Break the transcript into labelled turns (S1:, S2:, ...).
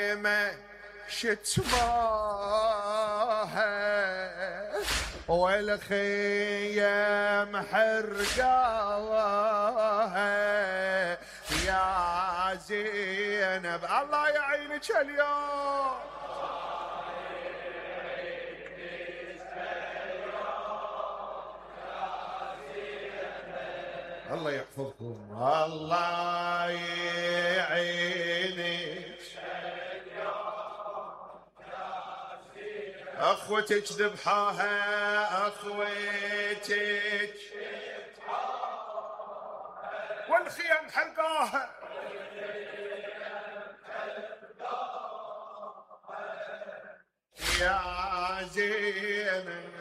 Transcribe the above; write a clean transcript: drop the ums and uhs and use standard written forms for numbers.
S1: ما شتماها والخيم حرقاها يا زينب. الله يعينك اليوم. الله يحفظكم. الله يعينك. اخوتك ذبحوها اخوتك والخيام حرقوها يا زينب.